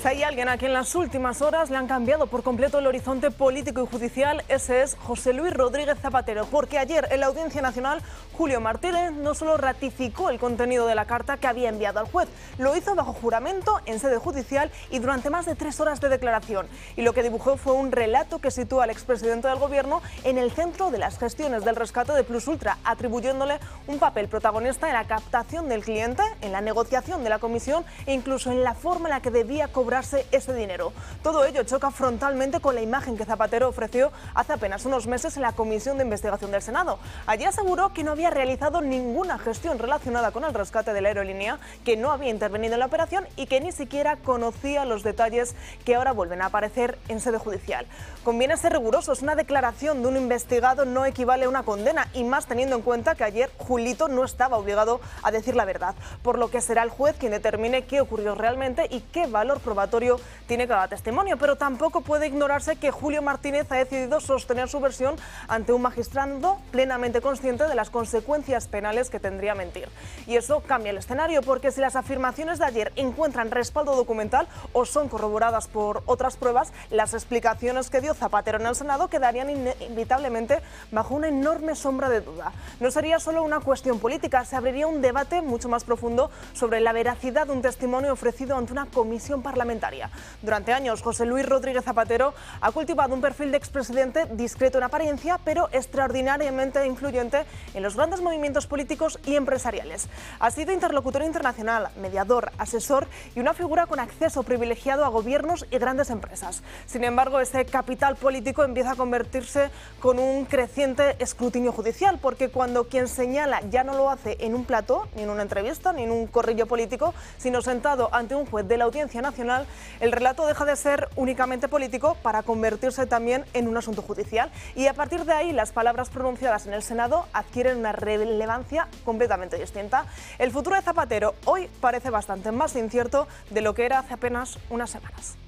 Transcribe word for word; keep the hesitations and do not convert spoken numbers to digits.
Si hay alguien a quien en las últimas horas le han cambiado por completo el horizonte político y judicial, ese es José Luis Rodríguez Zapatero, porque ayer en la Audiencia Nacional, Julio Martínez no solo ratificó el contenido de la carta que había enviado al juez, lo hizo bajo juramento en sede judicial y durante más de tres horas de declaración. Y lo que dibujó fue un relato que sitúa al expresidente del gobierno en el centro de las gestiones del rescate de Plus Ultra, atribuyéndole un papel protagonista en la captación del cliente, en la negociación de la comisión e incluso en la forma en la que debía cobrar ese dinero. Todo ello choca frontalmente con la imagen que Zapatero ofreció hace apenas unos meses en la Comisión de Investigación del Senado. Allí aseguró que no había realizado ninguna gestión relacionada con el rescate de la aerolínea, que no había intervenido en la operación y que ni siquiera conocía los detalles que ahora vuelven a aparecer en sede judicial. Conviene ser rigurosos, una declaración de un investigado no equivale a una condena, y más teniendo en cuenta que ayer Julito no estaba obligado a decir la verdad, por lo que será el juez quien determine qué ocurrió realmente y qué valor probatorio tiene cada testimonio, pero tampoco puede ignorarse que Julio Martínez ha decidido sostener su versión ante un magistrado plenamente consciente de las consecuencias penales que tendría mentir. Y eso cambia el escenario, porque si las afirmaciones de ayer encuentran respaldo documental o son corroboradas por otras pruebas, las explicaciones que dio Zapatero en el Senado quedarían inevitablemente bajo una enorme sombra de duda. No sería solo una cuestión política, se abriría un debate mucho más profundo sobre la veracidad de un testimonio ofrecido ante una comisión parlamentaria. Durante años, José Luis Rodríguez Zapatero ha cultivado un perfil de expresidente discreto en apariencia, pero extraordinariamente influyente en los grandes movimientos políticos y empresariales. Ha sido interlocutor internacional, mediador, asesor y una figura con acceso privilegiado a gobiernos y grandes empresas. Sin embargo, ese capital político empieza a convertirse con un creciente escrutinio judicial, porque cuando quien señala ya no lo hace en un plató, ni en una entrevista, ni en un corrillo político, sino sentado ante un juez de la Audiencia Nacional, el relato deja de ser únicamente político para convertirse también en un asunto judicial, y a partir de ahí las palabras pronunciadas en el Senado adquieren una relevancia completamente distinta. El futuro de Zapatero hoy parece bastante más incierto de lo que era hace apenas unas semanas.